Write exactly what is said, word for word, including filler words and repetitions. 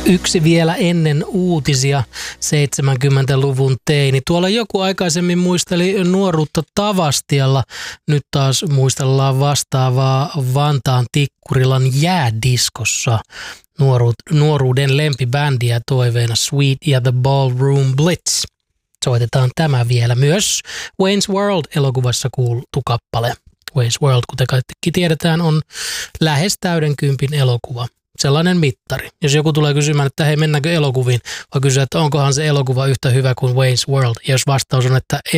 Yksi vielä ennen uutisia, seitsemänkymmentäluvun teini. Tuolla joku aikaisemmin muisteli nuoruutta Tavastialla. Nyt taas muistellaan vastaavaa Vantaan Tikkurilan jäädiskossa. Nuoruud, nuoruuden lempibändiä toiveena Sweet ja The Ballroom Blitz. Soitetaan tämä vielä. Myös Wayne's World-elokuvassa kuultu kappale. Wayne's World, kuten kaikki tiedetään, on lähes täyden kympin elokuva. Sellainen mittari. Jos joku tulee kysymään, että hei, mennäänkö elokuviin, vai kysyä, että onkohan se elokuva yhtä hyvä kuin Wayne's World. Ja jos vastaus on, että ei